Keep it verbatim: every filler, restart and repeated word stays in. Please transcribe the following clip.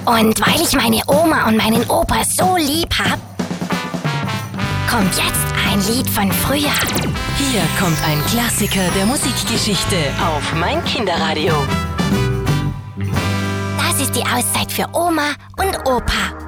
Und weil ich meine Oma und meinen Opa so lieb hab, kommt jetzt ein Lied von früher. Hier kommt ein Klassiker der Musikgeschichte auf mein Kinderradio. Das ist die Auszeit für Oma und Opa.